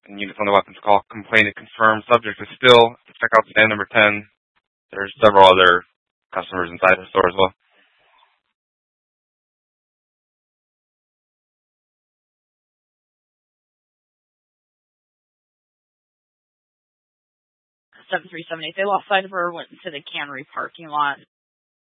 and units on the weapons call. Complainant confirmed. Subject is still at checkout stand number 10. There's several other customers inside the store as well. 7378. They lost sight of her, went into the cannery parking lot.